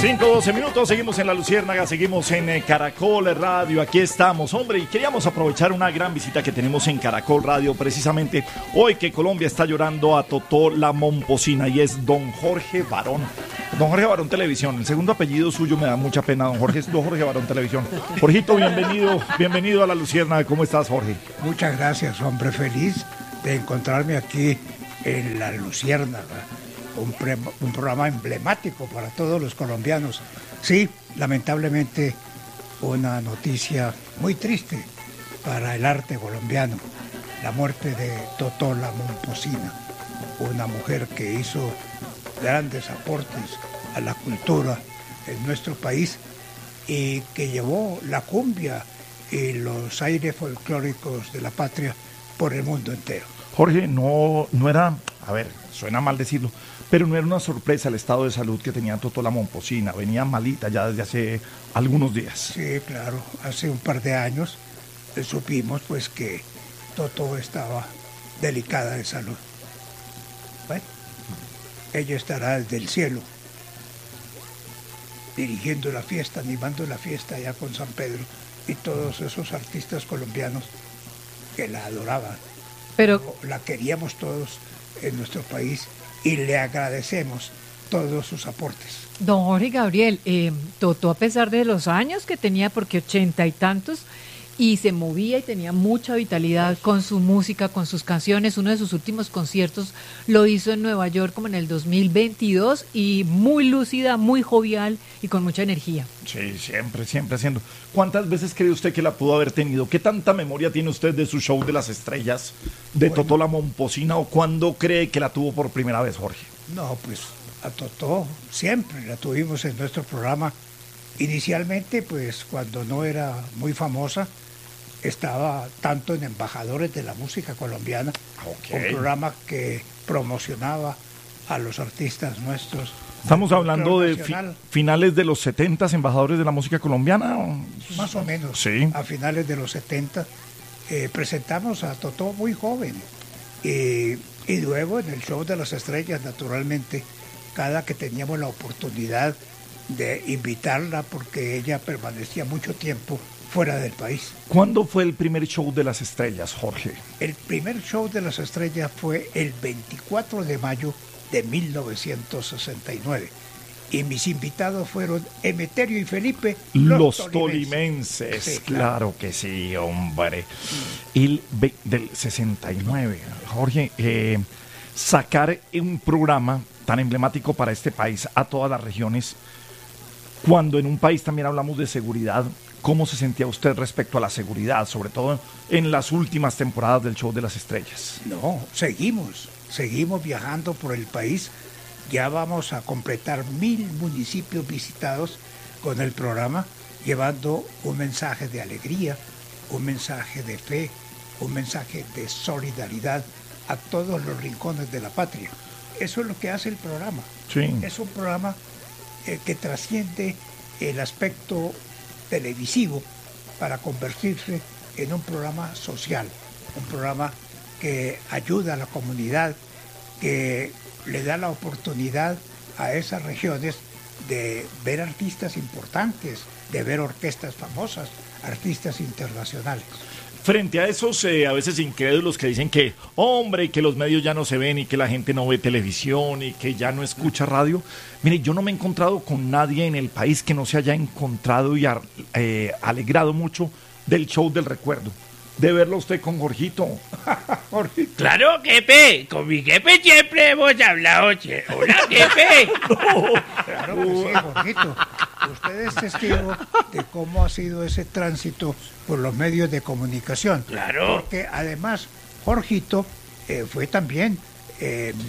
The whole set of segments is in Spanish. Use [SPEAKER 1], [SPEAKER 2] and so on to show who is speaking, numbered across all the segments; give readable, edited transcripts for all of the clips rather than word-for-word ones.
[SPEAKER 1] 5:12 minutos, seguimos en La Luciérnaga, seguimos en Caracol Radio, aquí estamos, hombre, y queríamos aprovechar una gran visita que tenemos en Caracol Radio, precisamente hoy que Colombia está llorando a Totó la Momposina, y es don Jorge Barón. Don Jorge Barón Televisión, el segundo apellido suyo me da mucha pena, don Jorge, es don Jorge Barón Televisión. Jorgito, bienvenido a La Luciérnaga, ¿cómo estás, Jorge?
[SPEAKER 2] Muchas gracias, hombre, feliz de encontrarme aquí en La Luciérnaga. Un programa emblemático para todos los colombianos. Sí, lamentablemente una noticia muy triste para el arte colombiano, la muerte de Totó la Momposina, una mujer que hizo grandes aportes a la cultura en nuestro país y que llevó la cumbia y los aires folclóricos de la patria por el mundo entero.
[SPEAKER 1] Jorge, no era, a ver, suena mal decirlo, pero no era una sorpresa el estado de salud que tenía Totó la Momposina, venía malita ya desde hace algunos días.
[SPEAKER 2] Sí, claro, hace un par de años supimos pues que Totó estaba delicada de salud. Bueno, ella estará desde el cielo, dirigiendo la fiesta, animando la fiesta allá con San Pedro y todos esos artistas colombianos que la adoraban. Pero la queríamos todos en nuestro país y le agradecemos todos sus aportes.
[SPEAKER 3] Don Jorge Gabriel, Totó, a pesar de los años que tenía, porque 80 y tantos, y se movía y tenía mucha vitalidad con su música, con sus canciones. Uno de sus últimos conciertos lo hizo en Nueva York como en el 2022 y muy lúcida, muy jovial y con mucha energía.
[SPEAKER 1] Sí, siempre haciendo. ¿Cuántas veces cree usted que la pudo haber tenido? ¿Qué tanta memoria tiene usted de su show de las estrellas de Totó la Momposina, o cuándo cree que la tuvo por primera vez, Jorge?
[SPEAKER 2] No, pues a Totó siempre la tuvimos en nuestro programa. Inicialmente, pues cuando no era muy famosa, estaba tanto en Embajadores de la Música Colombiana, un programa que promocionaba a los artistas nuestros.
[SPEAKER 1] ¿Estamos hablando de finales de los 70, Embajadores de la Música Colombiana?
[SPEAKER 2] Más o menos,
[SPEAKER 1] sí.
[SPEAKER 2] A finales de los 70 presentamos a Totó muy joven y luego en el show de las estrellas, naturalmente, cada que teníamos la oportunidad de invitarla, porque ella permanecía mucho tiempo fuera del país.
[SPEAKER 1] ¿Cuándo fue el primer show de las estrellas, Jorge?
[SPEAKER 2] El primer show de las estrellas fue el 24 de mayo de 1969. Y mis invitados fueron Emeterio y Felipe,
[SPEAKER 1] los tolimenses. Sí, claro que sí, hombre. El del 69, Jorge, sacar un programa tan emblemático para este país a todas las regiones, cuando en un país también hablamos de seguridad, ¿cómo se sentía usted respecto a la seguridad, sobre todo en las últimas temporadas del show de las estrellas?
[SPEAKER 2] No, seguimos viajando por el país. Ya vamos a completar 1000 municipios visitados con el programa, llevando un mensaje de alegría, un mensaje de fe, un mensaje de solidaridad a todos los rincones de la patria. Eso es lo que hace el programa.
[SPEAKER 1] Sí.
[SPEAKER 2] Es un programa que trasciende el aspecto televisivo para convertirse en un programa social, un programa que ayuda a la comunidad, que le da la oportunidad a esas regiones de ver artistas importantes, de ver orquestas famosas, artistas internacionales.
[SPEAKER 1] Frente a esos a veces incrédulos que dicen que, hombre, que los medios ya no se ven y que la gente no ve televisión y que ya no escucha radio, mire, yo no me he encontrado con nadie en el país que no se haya encontrado y alegrado mucho del show del recuerdo. De verlo usted con Jorgito.
[SPEAKER 4] Jorgito. Claro, jefe, con mi jefe siempre hemos hablado. Hola, jefe.
[SPEAKER 2] No. Claro que sí, Jorgito. Usted es testigo de cómo ha sido ese tránsito por los medios de comunicación.
[SPEAKER 4] Claro.
[SPEAKER 2] Porque además, Jorgito fue también, en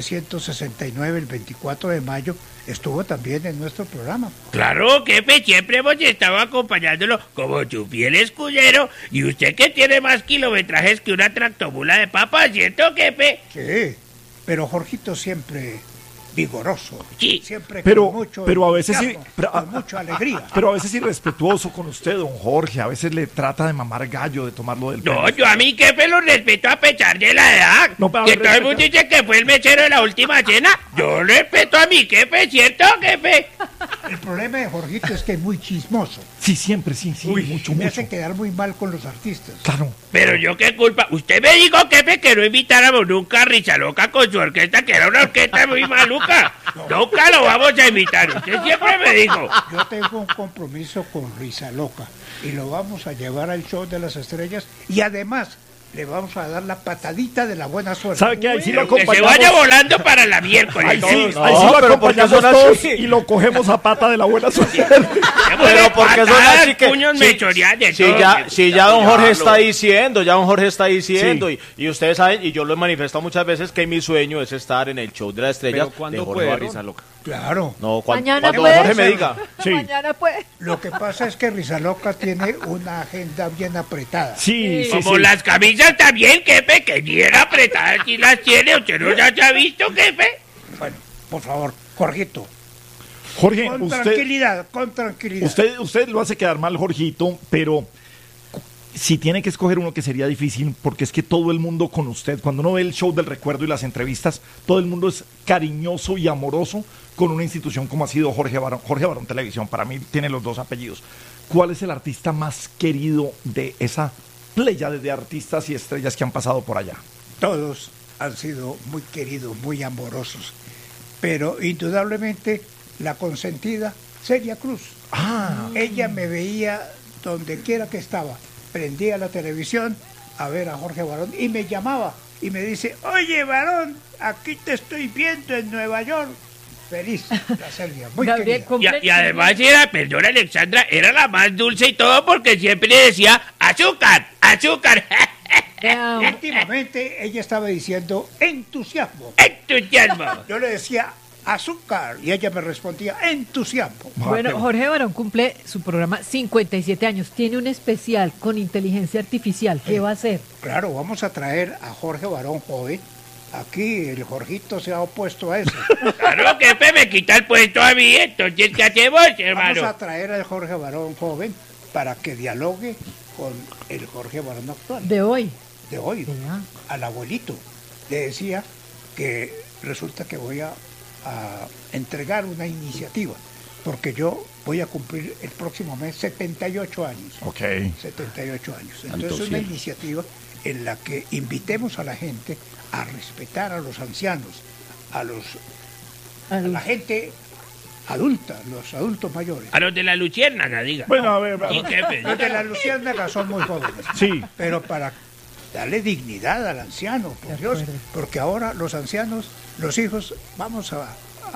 [SPEAKER 2] 1969, el 24 de mayo, estuvo también en nuestro programa.
[SPEAKER 4] Claro, jefe, siempre hemos estado acompañándolo como su fiel escudero. Y usted que tiene más kilometrajes que una tractomula de papa, ¿cierto, jefe?
[SPEAKER 2] Sí, pero Jorgito siempre vigoroso,
[SPEAKER 4] sí,
[SPEAKER 2] siempre
[SPEAKER 1] pero,
[SPEAKER 2] con mucho
[SPEAKER 1] pero a veces
[SPEAKER 2] con mucha alegría.
[SPEAKER 1] Pero a veces irrespetuoso con usted, don Jorge, a veces le trata de mamar gallo, de tomarlo del pelo.
[SPEAKER 4] No, yo a mi jefe lo respeto a pesar de la edad.
[SPEAKER 1] No,
[SPEAKER 4] que todo el mundo dice que fue el mechero de la última cena. Yo respeto a mi jefe, ¿cierto, jefe?
[SPEAKER 2] El problema de Jorgito es que es muy chismoso.
[SPEAKER 1] Sí, siempre, sí, mucho,
[SPEAKER 2] Me
[SPEAKER 1] mucho.
[SPEAKER 2] hace quedar muy mal con los artistas.
[SPEAKER 1] Claro.
[SPEAKER 4] Pero yo qué culpa. Usted me dijo, jefe, que no invitáramos nunca a Risa Loca con su orquesta, que era una orquesta muy maluca. Nunca lo vamos a invitar. Usted siempre me dijo.
[SPEAKER 2] Yo tengo un compromiso con Risa Loca y lo vamos a llevar al show de las estrellas y además le vamos a dar la patadita de la buena suerte.
[SPEAKER 1] ¿Sabe qué? Ahí sí lo
[SPEAKER 4] Que se
[SPEAKER 1] acompañamos.
[SPEAKER 4] vaya volando para la miércoles.
[SPEAKER 1] Ahí sí,
[SPEAKER 5] No,
[SPEAKER 1] ahí sí lo
[SPEAKER 5] pero ¿por qué
[SPEAKER 1] acompañamos
[SPEAKER 5] son
[SPEAKER 1] todos
[SPEAKER 5] así?
[SPEAKER 1] y lo cogemos a pata de la buena suerte.
[SPEAKER 5] Pero porque son
[SPEAKER 4] Patadas,
[SPEAKER 5] así que
[SPEAKER 4] puños, mechoreadas, de
[SPEAKER 5] si
[SPEAKER 4] todo.
[SPEAKER 5] ya don Jorge está diciendo,
[SPEAKER 1] Sí.
[SPEAKER 5] y ustedes saben, y yo lo he manifestado muchas veces, que mi sueño es estar en el show de las estrellas
[SPEAKER 6] Pero ¿cuándo
[SPEAKER 5] de Jorge
[SPEAKER 6] fueron?
[SPEAKER 5] Barriza Loca.
[SPEAKER 2] Claro.
[SPEAKER 5] No,
[SPEAKER 3] Mañana
[SPEAKER 5] cuando
[SPEAKER 3] puede.
[SPEAKER 5] don Jorge me diga.
[SPEAKER 1] Sí.
[SPEAKER 3] Mañana pues.
[SPEAKER 2] Lo que pasa es que Risa Loca tiene una agenda bien apretada.
[SPEAKER 1] Sí, sí,
[SPEAKER 4] Como
[SPEAKER 1] sí.
[SPEAKER 4] las camisas también, jefe, que bien apretadas si las tiene. ¿Usted no las ha visto, jefe?
[SPEAKER 2] Bueno, por favor, Jorgito,
[SPEAKER 1] Jorge,
[SPEAKER 2] con
[SPEAKER 1] usted,
[SPEAKER 2] tranquilidad, con tranquilidad.
[SPEAKER 1] usted lo hace quedar mal, Jorgito, pero si tiene que escoger uno que sería difícil, porque es que todo el mundo con usted, cuando uno ve el show del recuerdo y las entrevistas, todo el mundo es cariñoso y amoroso con una institución como ha sido Jorge Barón Televisión. Para mí tiene los dos apellidos. ¿Cuál es el artista más querido de esa pléyade de artistas y estrellas que han pasado por allá?
[SPEAKER 2] Todos han sido muy queridos, muy amorosos, pero indudablemente la consentida, Celia Cruz.
[SPEAKER 1] Ah,
[SPEAKER 2] Ella me veía donde quiera que estaba, prendía la televisión a ver a Jorge Barón y me llamaba y me dice, oye Barón, aquí te estoy viendo en Nueva York. Feliz, la Celia, muy
[SPEAKER 3] Gabriel,
[SPEAKER 2] querida.
[SPEAKER 4] Y además era, perdón Alexandra, era la más dulce y todo porque siempre decía azúcar, azúcar,
[SPEAKER 3] Vea,
[SPEAKER 2] Últimamente ella estaba diciendo entusiasmo.
[SPEAKER 4] entusiasmo.
[SPEAKER 2] Yo le decía azúcar y ella me respondía entusiasmo.
[SPEAKER 3] Bueno, Jorge Barón cumple su programa 57 años. Tiene un especial con inteligencia artificial. ¿Qué va a hacer?
[SPEAKER 2] Claro, vamos a traer a Jorge Barón joven. Aquí el Jorgito se ha opuesto a eso.
[SPEAKER 4] Claro, jefe, me quita el puesto a mí, entonces ¿qué hacemos,
[SPEAKER 2] Vamos
[SPEAKER 4] hermano?
[SPEAKER 2] a traer al Jorge Barón joven para que dialogue con el Jorge Barón actual
[SPEAKER 3] De hoy.
[SPEAKER 2] de hoy.
[SPEAKER 3] Vea.
[SPEAKER 2] Al abuelito le decía que resulta que voy a entregar una iniciativa, porque yo voy a cumplir el próximo mes 78 años.
[SPEAKER 1] ok.
[SPEAKER 2] 78 años.
[SPEAKER 1] Santo
[SPEAKER 2] Entonces una
[SPEAKER 1] cielo.
[SPEAKER 2] iniciativa en la que invitemos a la gente a respetar a los ancianos, a la gente adulta, los adultos mayores.
[SPEAKER 4] A los de la luciérnaga, diga.
[SPEAKER 1] Bueno, a ver,
[SPEAKER 4] Sí, jefe.
[SPEAKER 2] Los de la luciérnaga son muy jóvenes.
[SPEAKER 1] Sí.
[SPEAKER 2] Pero para darle dignidad al anciano, por
[SPEAKER 3] De
[SPEAKER 2] Dios,
[SPEAKER 3] acuerdo.
[SPEAKER 2] porque ahora los ancianos, los hijos, vamos a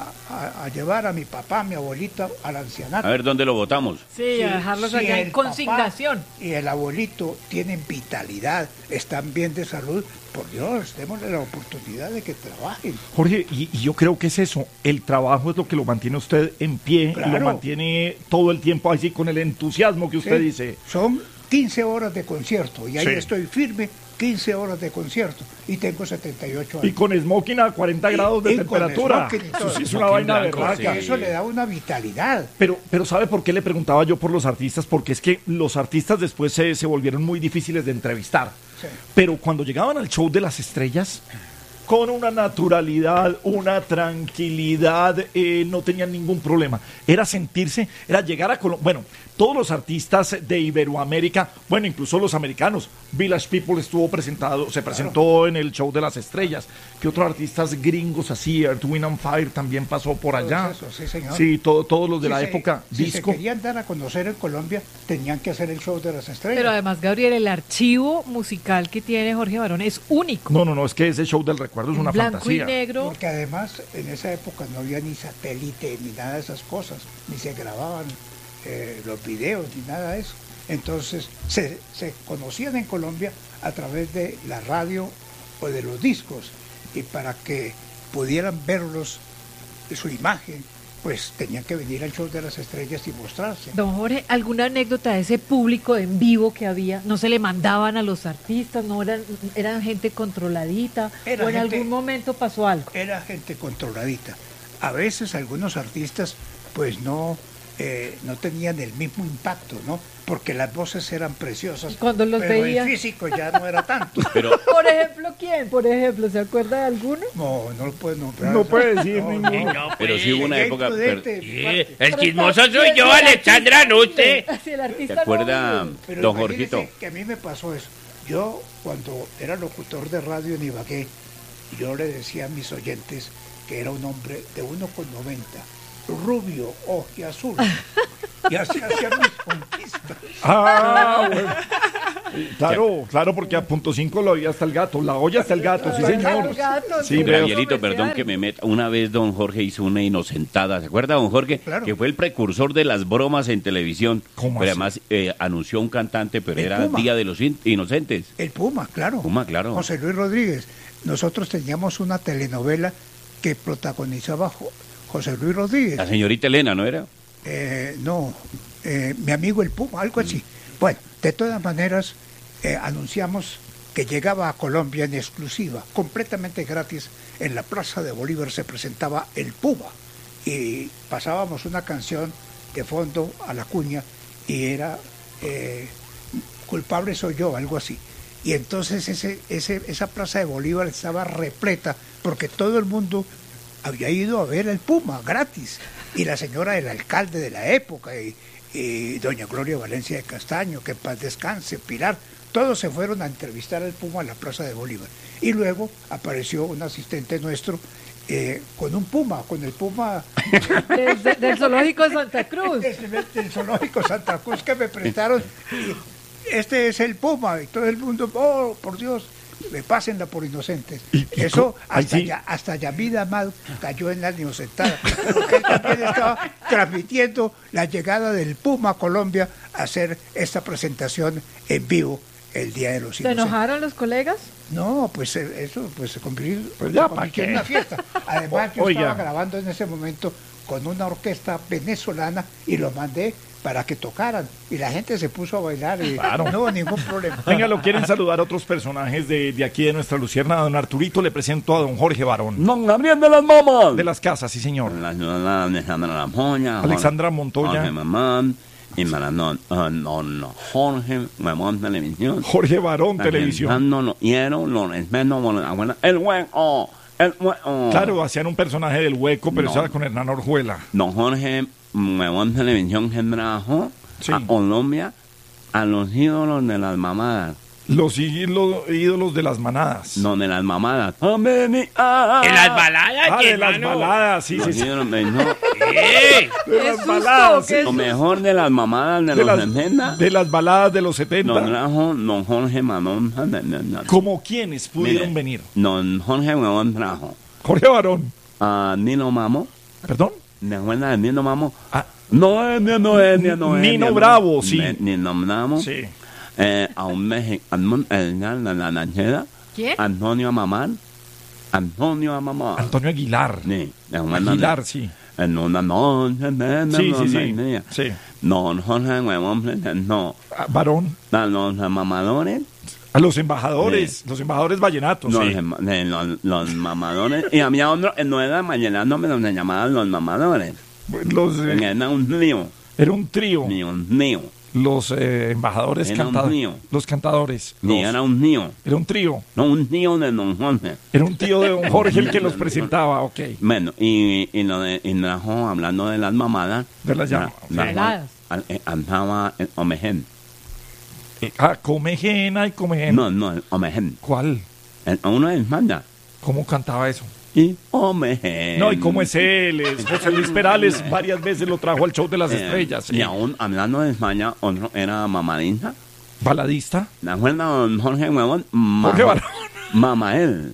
[SPEAKER 2] llevar a mi papá, a mi abuelita al ancianato.
[SPEAKER 6] A ver, ¿dónde lo votamos?
[SPEAKER 3] Sí, a dejarlos
[SPEAKER 2] Si
[SPEAKER 3] allá en
[SPEAKER 2] el papá
[SPEAKER 3] consignación.
[SPEAKER 2] y el abuelito tienen vitalidad, están bien de salud, por Dios, démosle la oportunidad de que trabajen.
[SPEAKER 1] Jorge, y yo creo que es eso, el trabajo es lo que lo mantiene usted en pie,
[SPEAKER 2] Claro.
[SPEAKER 1] lo mantiene todo el tiempo así con el entusiasmo que usted
[SPEAKER 2] Sí,
[SPEAKER 1] dice.
[SPEAKER 2] Son 15 horas de concierto y ahí
[SPEAKER 1] Sí.
[SPEAKER 2] estoy firme, 15 horas de concierto y tengo 78 años.
[SPEAKER 1] Y con smoking a 40 grados de
[SPEAKER 2] y con
[SPEAKER 1] temperatura.
[SPEAKER 2] smoking y
[SPEAKER 1] Eso
[SPEAKER 2] todo.
[SPEAKER 1] sí es una
[SPEAKER 6] Smoking
[SPEAKER 1] vaina
[SPEAKER 6] blanco,
[SPEAKER 1] berraca.
[SPEAKER 6] sí.
[SPEAKER 2] Eso le da una vitalidad.
[SPEAKER 1] Pero ¿sabe por qué le preguntaba yo por los artistas? Porque es que los artistas después se volvieron muy difíciles de entrevistar.
[SPEAKER 2] Sí.
[SPEAKER 1] Pero cuando llegaban al show de las estrellas, con una naturalidad, una tranquilidad, no tenían ningún problema. Era sentirse, era llegar a Colombia. Bueno, todos los artistas de Iberoamérica, bueno, incluso los americanos, Village People se presentó en el show de las estrellas. ¿Qué otros artistas gringos así? Earth, Wind and Fire también pasó por
[SPEAKER 2] Todos
[SPEAKER 1] allá.
[SPEAKER 2] esos, sí, señor.
[SPEAKER 1] Sí, todos los de
[SPEAKER 2] Si
[SPEAKER 1] la
[SPEAKER 2] se-
[SPEAKER 1] época
[SPEAKER 2] si
[SPEAKER 1] disco.
[SPEAKER 2] se querían dar a conocer en Colombia, tenían que hacer el show de las estrellas.
[SPEAKER 3] Pero además, Gabriel, el archivo musical que tiene Jorge Barón es único.
[SPEAKER 1] No, es que ese show del recuerdo es una
[SPEAKER 3] Blanco
[SPEAKER 1] fantasía.
[SPEAKER 3] y negro.
[SPEAKER 2] Porque además en esa época no había ni satélite ni nada de esas cosas, ni se grababan los videos ni nada de eso. Entonces se conocían en Colombia a través de la radio o de los discos y para que pudieran verlos, su imagen, pues tenían que venir al show de las estrellas y mostrarse.
[SPEAKER 3] Don Jorge, ¿alguna anécdota de ese público en vivo que había? ¿No se le mandaban a los artistas? ¿No eran gente controladita?
[SPEAKER 2] Era
[SPEAKER 3] ¿O en
[SPEAKER 2] gente-
[SPEAKER 3] algún momento pasó algo?
[SPEAKER 2] Era gente controladita. A veces algunos artistas pues no no tenían el mismo impacto, ¿no? Porque las voces eran preciosas,
[SPEAKER 3] Cuando los
[SPEAKER 2] pero
[SPEAKER 3] veía.
[SPEAKER 2] el físico ya no era tanto.
[SPEAKER 5] Pero
[SPEAKER 3] Por ejemplo, ¿quién? Por ejemplo, ¿se acuerda de alguno?
[SPEAKER 2] No lo puedo nombrar.
[SPEAKER 1] No puede decir
[SPEAKER 2] No,
[SPEAKER 1] ninguno.
[SPEAKER 4] No,
[SPEAKER 5] pero
[SPEAKER 4] pues.
[SPEAKER 5] sí hubo una
[SPEAKER 2] Sería
[SPEAKER 5] época...
[SPEAKER 2] imprudente,
[SPEAKER 4] Sí,
[SPEAKER 2] parte.
[SPEAKER 4] el chismoso
[SPEAKER 3] Pero
[SPEAKER 4] soy
[SPEAKER 3] si
[SPEAKER 4] yo,
[SPEAKER 3] el
[SPEAKER 4] Alexandra, no
[SPEAKER 3] artista
[SPEAKER 4] usted.
[SPEAKER 3] vive, si el artista
[SPEAKER 5] ¿Se acuerda,
[SPEAKER 3] no vive.
[SPEAKER 2] Pero
[SPEAKER 5] don
[SPEAKER 2] imagínese
[SPEAKER 5] Jorgito?
[SPEAKER 2] que a mí me pasó eso. Yo, cuando era locutor de radio en Ibagué, yo le decía a mis oyentes que era un hombre de 1,90, rubio, ojiazul, y así hacía mis conquistas.
[SPEAKER 1] Ah, bueno. Claro, porque a punto 5 lo oía hasta el gato. La olla hasta el gato, sí, señor.
[SPEAKER 3] El gato,
[SPEAKER 1] Sí,
[SPEAKER 3] sí,
[SPEAKER 1] veo.
[SPEAKER 5] Gabrielito,
[SPEAKER 3] comercial.
[SPEAKER 5] perdón que me meta. Una vez don Jorge hizo una inocentada. ¿Se acuerda, don Jorge?
[SPEAKER 2] Claro.
[SPEAKER 5] Que fue el precursor de las bromas en televisión.
[SPEAKER 1] ¿Cómo
[SPEAKER 5] Pero
[SPEAKER 1] así?
[SPEAKER 5] además anunció un cantante, pero
[SPEAKER 2] El
[SPEAKER 5] era
[SPEAKER 2] Puma.
[SPEAKER 5] Día de los Inocentes.
[SPEAKER 2] El Puma, claro.
[SPEAKER 5] Puma, claro.
[SPEAKER 2] José Luis Rodríguez. Nosotros teníamos una telenovela que protagonizaba José Luis Rodríguez.
[SPEAKER 5] La señorita Elena, ¿no era?
[SPEAKER 2] Mi amigo el Puma, algo así. Bueno, de todas maneras, anunciamos que llegaba a Colombia en exclusiva, completamente gratis. En la Plaza de Bolívar se presentaba el Puma y pasábamos una canción de fondo a la cuña y era Culpable soy yo, algo así. Y entonces esa Plaza de Bolívar estaba repleta porque todo el mundo había ido a ver el Puma gratis. Y la señora del alcalde de la época y doña Gloria Valencia de Castaño, que en paz descanse, Pilar, todos se fueron a entrevistar al Puma a la Plaza de Bolívar. Y luego apareció un asistente nuestro con un Puma, con el Puma
[SPEAKER 3] Del zoológico de Santa Cruz.
[SPEAKER 2] del zoológico Santa Cruz que me prestaron. Y este es el Puma, y todo el mundo, oh, por Dios, me pásenla por inocentes.
[SPEAKER 1] Y
[SPEAKER 2] Eso
[SPEAKER 1] ahí sí.
[SPEAKER 2] hasta Yamid Amad cayó en la inocentada, porque él también estaba transmitiendo la llegada del Puma a Colombia a hacer esta presentación en vivo el Día de los
[SPEAKER 3] ¿Se
[SPEAKER 2] Inocentes.
[SPEAKER 3] enojaron los colegas?
[SPEAKER 2] No, pues eso pues se convirtió,
[SPEAKER 1] Pues ya,
[SPEAKER 2] se
[SPEAKER 1] ¿pa'
[SPEAKER 2] convirtió en
[SPEAKER 1] qué?
[SPEAKER 2] una fiesta. Además, yo
[SPEAKER 1] Oiga.
[SPEAKER 2] estaba grabando en ese momento con una orquesta venezolana y lo mandé para que tocaran. Y la gente se puso a bailar y
[SPEAKER 1] Claro.
[SPEAKER 2] no hubo ningún problema.
[SPEAKER 1] Venga, lo quieren saludar otros personajes de aquí de nuestra Lucierna. Don Arturito, le presento a don Jorge Barón.
[SPEAKER 5] Don Gabriel de las Mamas.
[SPEAKER 1] De las casas, sí, señor.
[SPEAKER 5] La ciudadana Alejandra Lamoña.
[SPEAKER 1] Alexandra Montoya.
[SPEAKER 5] Jorge Mamán. Y para don Jorge Mamón Televisión.
[SPEAKER 1] Jorge Barón, televisión.
[SPEAKER 5] No, quiero, lo respeto por la abuela. El hueco.
[SPEAKER 1] Claro, hacían un personaje del hueco, pero
[SPEAKER 5] No.
[SPEAKER 1] eso era con Hernán Orjuela.
[SPEAKER 5] Don Jorge Mamón Televisión que trajo
[SPEAKER 1] Sí.
[SPEAKER 5] a Colombia a los ídolos de las mamadas.
[SPEAKER 1] Los ídolos de las manadas.
[SPEAKER 5] No, de las mamadas.
[SPEAKER 4] En las baladas,
[SPEAKER 1] Ah, de las
[SPEAKER 4] hermano.
[SPEAKER 1] baladas, sí, sí,
[SPEAKER 5] Los
[SPEAKER 1] sí.
[SPEAKER 5] ídolos de- no,
[SPEAKER 4] Sí.
[SPEAKER 1] De
[SPEAKER 3] ¡Qué
[SPEAKER 1] las
[SPEAKER 3] susto!
[SPEAKER 1] baladas, sí.
[SPEAKER 3] ¡Qué
[SPEAKER 5] lo mejor de las mamadas de,
[SPEAKER 1] De
[SPEAKER 5] los
[SPEAKER 1] las,
[SPEAKER 5] 70.
[SPEAKER 1] de las baladas de los
[SPEAKER 5] Lo
[SPEAKER 1] 70.
[SPEAKER 5] trajo don Jorge Mamón.
[SPEAKER 1] ¿Como quiénes pudieron
[SPEAKER 5] Mire,
[SPEAKER 1] venir?
[SPEAKER 5] Don Jorge Mamón trajo
[SPEAKER 1] Jorge Barón.
[SPEAKER 5] a Nino Mamo.
[SPEAKER 1] ¿Perdón?
[SPEAKER 5] ¿Me acuerdas de Nino Mamo?
[SPEAKER 1] Ah,
[SPEAKER 5] No es
[SPEAKER 1] Nino Bravo, sí.
[SPEAKER 5] Nino Bravo.
[SPEAKER 1] sí.
[SPEAKER 5] A un mexicano, el de la ranchera.
[SPEAKER 3] ¿Quién?
[SPEAKER 5] Antonio Mamán. Antonio Mamán.
[SPEAKER 1] Antonio Aguilar.
[SPEAKER 5] Sí,
[SPEAKER 1] Aguilar, sí.
[SPEAKER 5] En una noche de
[SPEAKER 1] Sí, sí, sí.
[SPEAKER 5] melodía.
[SPEAKER 1] Sí.
[SPEAKER 5] Don Jorge Huevón presentó
[SPEAKER 1] Ah, Barón.
[SPEAKER 5] a los mamadores.
[SPEAKER 1] A los embajadores. Los embajadores vallenatos, sí.
[SPEAKER 5] Los mamadores. Y había otro, no era vallenato, pero se llamaban los mamadores.
[SPEAKER 1] Los,
[SPEAKER 5] Era un trío.
[SPEAKER 1] era un trío.
[SPEAKER 5] Ni un trío.
[SPEAKER 1] Los embajadores
[SPEAKER 5] Era un
[SPEAKER 1] cantadores.
[SPEAKER 5] trío.
[SPEAKER 1] Los cantadores.
[SPEAKER 5] Ni
[SPEAKER 1] Los-
[SPEAKER 5] era un trío.
[SPEAKER 1] Era un trío.
[SPEAKER 5] No, un tío de don Jorge.
[SPEAKER 1] Era un tío de don Jorge el que los presentaba, ok.
[SPEAKER 5] Bueno, y trajo, hablando de las mamadas,
[SPEAKER 1] De las llamadas.
[SPEAKER 3] Baladas.
[SPEAKER 5] andaba el Omején.
[SPEAKER 1] Ah, Comejena y Comejena.
[SPEAKER 5] No, el Omején.
[SPEAKER 1] ¿Cuál?
[SPEAKER 5] Uno es manda.
[SPEAKER 1] ¿Cómo cantaba eso?
[SPEAKER 5] Y Omején.
[SPEAKER 1] No, ¿y cómo es él? Es José Luis Perales varias veces lo trajo al show de las estrellas. sí.
[SPEAKER 5] Y aún hablando de España, otro era mamadita.
[SPEAKER 1] Baladista.
[SPEAKER 5] ¿De acuerdo, don Jorge Huevón?
[SPEAKER 1] Jorge Barón.
[SPEAKER 5] Mamael.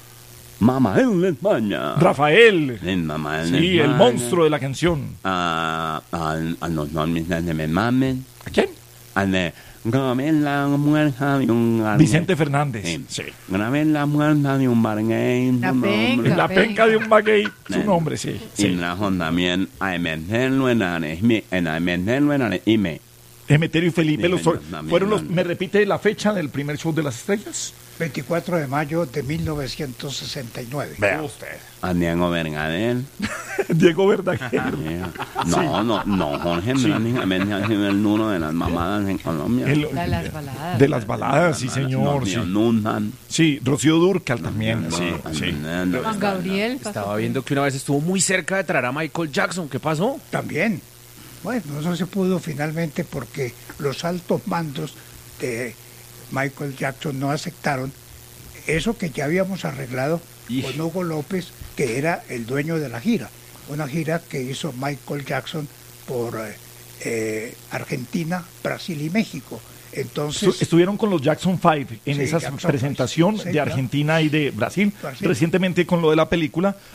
[SPEAKER 5] Mamael de España.
[SPEAKER 1] Rafael.
[SPEAKER 5] Sí, Mamael de
[SPEAKER 1] Sí, el
[SPEAKER 5] España.
[SPEAKER 1] monstruo de la canción.
[SPEAKER 5] A los nombres de me mamen.
[SPEAKER 1] ¿A quién?
[SPEAKER 5] Al de grabé la muerta de un barguey.
[SPEAKER 1] Vicente Fernández.
[SPEAKER 5] Sí.
[SPEAKER 1] Sí.
[SPEAKER 5] Grabé la muerta de un barguey.
[SPEAKER 3] La
[SPEAKER 5] su
[SPEAKER 3] penca.
[SPEAKER 5] nombre.
[SPEAKER 1] La penca de un maguey. Su
[SPEAKER 5] Sí.
[SPEAKER 1] nombre, sí.
[SPEAKER 5] Y
[SPEAKER 1] sí.
[SPEAKER 5] trajo también a meterlo en Areime.
[SPEAKER 1] Emeterio y Felipe
[SPEAKER 5] Sí,
[SPEAKER 1] los,
[SPEAKER 5] también,
[SPEAKER 1] fueron los.
[SPEAKER 5] no.
[SPEAKER 1] ¿Me repite la fecha del primer show de las estrellas?
[SPEAKER 2] 24 de mayo de 1969.
[SPEAKER 1] Vea usted.
[SPEAKER 5] A Diego Vergadel.
[SPEAKER 1] Diego Verdaguer.
[SPEAKER 5] No, Jorge prácticamente ha sido el nulo de las mamadas en Colombia.
[SPEAKER 3] De las baladas.
[SPEAKER 1] De las baladas, sí, señor. Sí, sí, Rocío Dúrcal también. Sí.
[SPEAKER 3] Juan Gabriel.
[SPEAKER 6] Estaba viendo que una vez estuvo muy cerca de traer a Michael Jackson. ¿Qué pasó?
[SPEAKER 2] También. Bueno, no se pudo finalmente porque los altos mandos de Michael Jackson no aceptaron eso que ya habíamos arreglado con Hugo López, que era el dueño de la gira. Una gira que hizo Michael Jackson por Argentina, Brasil y México. Entonces
[SPEAKER 1] estuvieron con los Jackson 5 en esa
[SPEAKER 2] Jackson
[SPEAKER 1] presentación
[SPEAKER 2] Five, sí,
[SPEAKER 1] de Argentina y de Brasil, recientemente con lo de la película,